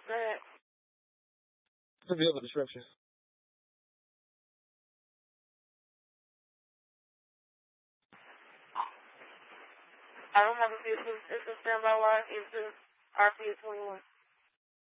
Go ahead. The vehicle description. I don't have a vehicle. It's a standby line. It's just RP 21.